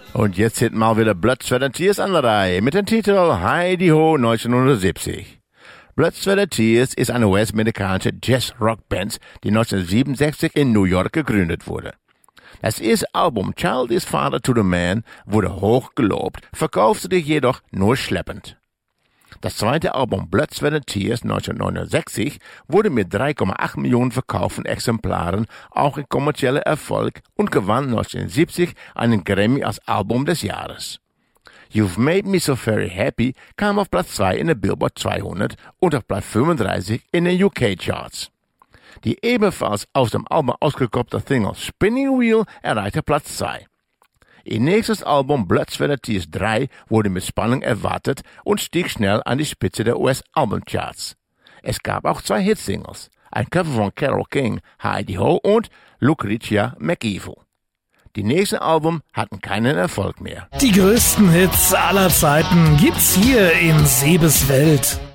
Und jetzt sind mal wieder Bloodsweat & Tears an der Reihe mit dem Titel Heidi Ho 1970. Bloodsweat & Tears ist eine US-amerikanische Jazz-Rock-Band, die 1967 in New York gegründet wurde. Das erste Album Child is Father to the Man wurde hoch gelobt, verkaufte sich jedoch nur schleppend. Das zweite Album Bloodsweat & Tears 1969 wurde mit 3,8 Millionen verkauften Exemplaren auch ein kommerzieller Erfolg und gewann 1970 einen Grammy als Album des Jahres. You've Made Me So Very Happy kam auf Platz 2 in der Billboard 200 und auf Platz 35 in den UK-Charts. Die ebenfalls aus dem Album ausgekoppelte Single Spinning Wheel erreichte Platz 2. Ihr nächstes Album Bloodsweat & Tears 3 wurde mit Spannung erwartet und stieg schnell an die Spitze der US-Albumcharts. Es gab auch 2 Hitsingles, ein Cover von Carole King, Heidi Ho und Lucretia McEvil. Die nächsten Alben hatten keinen Erfolg mehr. Die größten Hits aller Zeiten gibt's hier in Sebes Welt.